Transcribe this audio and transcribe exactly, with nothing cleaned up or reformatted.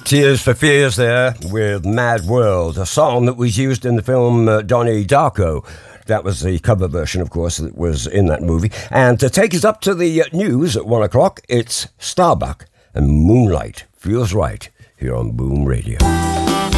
Tears for Fears there with Mad World, a song that was used in the film uh, Donnie Darko. That was the cover version, of course, that was in that movie. And to take us up to the uh, news at one o'clock, it's Starbuck and Moonlight Feels Right here on Boom Radio.